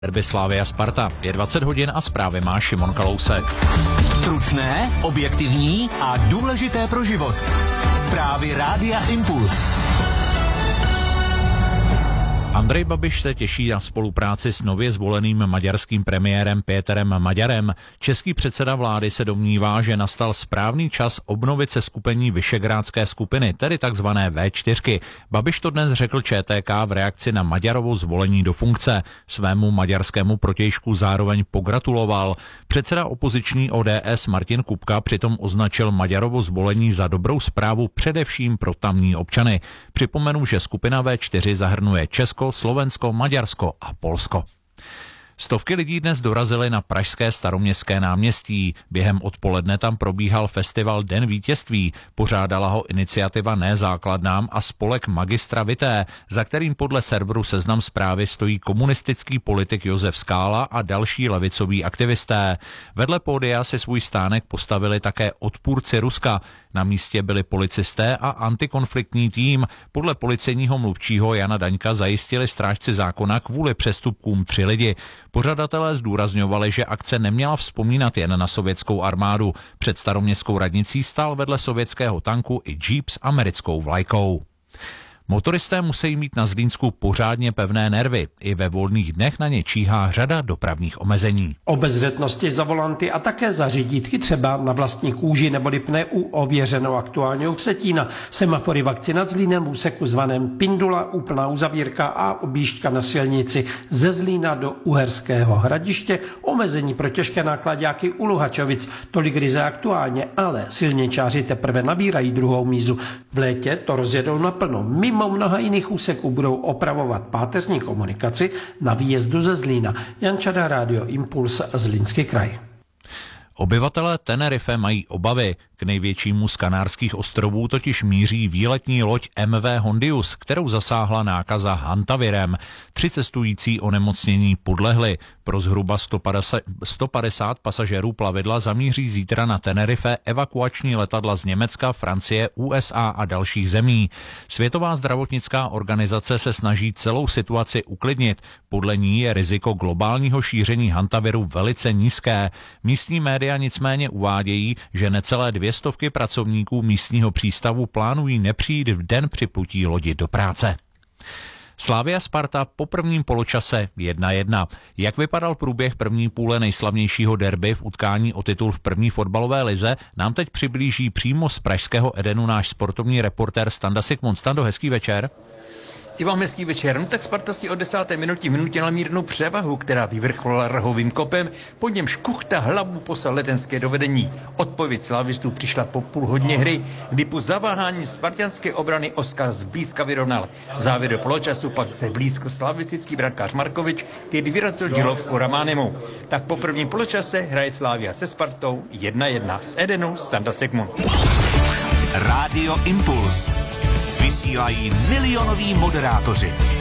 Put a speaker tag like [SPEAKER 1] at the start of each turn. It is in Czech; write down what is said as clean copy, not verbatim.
[SPEAKER 1] Derby Slavia Sparta. Je 20 hodin a zprávy má Šimon Kalousek.
[SPEAKER 2] Stručné, objektivní a důležité pro život. Zprávy Rádia Impuls.
[SPEAKER 1] Andrej Babiš se těší na spolupráci s nově zvoleným maďarským premiérem Péterem Maďarem. Český předseda vlády se domnívá, že nastal správný čas obnovit seskupení Visegrádské skupiny, tedy takzvané V4. Babiš to dnes řekl ČTK v reakci na Maďarovo zvolení do funkce. Svému maďarskému protějšku zároveň pogratuloval. Předseda opoziční ODS Martin Kupka přitom označil Maďarovo zvolení za dobrou zprávu především pro tamní občany. Připomenu, že skupina V4 zahrnuje Česko, Slovensko, Maďarsko a Polsko. Stovky lidí dnes dorazily na pražské Staroměstské náměstí. Během odpoledne tam probíhal festival Den vítězství. Pořádala ho iniciativa Ne základnám a spolek Magistra Vité, za kterým podle serveru Seznam Zprávy stojí komunistický politik Josef Skála a další levicoví aktivisté. Vedle pódia si svůj stánek postavili také odpůrci Ruska. Na místě byli policisté a antikonfliktní tým. Podle policejního mluvčího Jana Daňka zajistili strážci zákona kvůli přestupkům 3 lidi. Pořadatelé zdůrazňovali, že akce neměla vzpomínat jen na sovětskou armádu. Před Staroměstskou radnicí stál vedle sovětského tanku i džíp s americkou vlajkou. Motoristé musí mít na Zlínsku pořádně pevné nervy. I ve volných dnech na ně číhá řada dopravních omezení.
[SPEAKER 3] Obezřetnosti za volanty a také za řídítky třeba na vlastní kůži neboli pne u ověřenou aktuálního vsetína. Semafory vakci nad Zlínem v úseku zvaném Pindula, úplná uzavírka a objížďka na silnici ze Zlína do Uherského Hradiště, omezení pro těžké nákladáky u Luhačovic. Tolik ryze aktuálně, ale silničáři teprve nabírají druhou mízu. V létě to rozjedou naplno. Mimo mnoha jiných úseků budou opravovat páteřní komunikaci na výjezdu ze Zlína. Jan Čada, Rádio Impuls, Zlínský kraj.
[SPEAKER 1] Obyvatelé Tenerife mají obavy. K největšímu z Kanárských ostrovů totiž míří výletní loď MV Hondius, kterou zasáhla nákaza hantavirem. 3 cestující onemocnění podlehli. Pro zhruba 150 pasažérů plavidla zamíří zítra na Tenerife evakuační letadla z Německa, Francie, USA a dalších zemí. Světová zdravotnická organizace se snaží celou situaci uklidnit. Podle ní je riziko globálního šíření hantaviru velice nízké. Místní média nicméně uvádějí, že necelé 200 pracovníků místního přístavu plánují nepřijít v den připlutí lodi do práce. Slavia Sparta po prvním poločase 1-1. Jak vypadal průběh první půle nejslavnějšího derby v utkání o titul v první fotbalové lize, nám teď přiblíží přímo z pražského Edenu náš sportovní reportér Standa Sigmund. Stando, hezký večer.
[SPEAKER 4] Ivan, hezký večer. No tak Sparta si od 10. minuty vynutila mírnou převahu, která vyvrcholila rhovým kopem, po němž Kuchta hlavu poslal letenské dovedení. Odpověď slávistů přišla po půl hodině hry, kdy po zaváhání spartianské obrany Oskar zblízka vyrovnal. V závěru poločasu pak se blízko slavistický brankář Markovič, který vyrazil žilovku Ramánemu. Tak po prvním poločase hraje Slavia se Spartou 1-1. Z Edenu Standa Sigmund.
[SPEAKER 2] Rádio Impuls. Vysílají milionoví moderátoři.